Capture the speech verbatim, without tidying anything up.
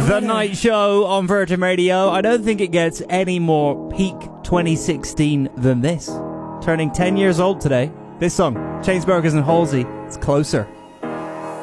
The Night Show on Virgin Radio. I don't think it gets any more peak twenty sixteen than this. Turning ten years old today. This song, Chainsmokers and Halsey, it's Closer.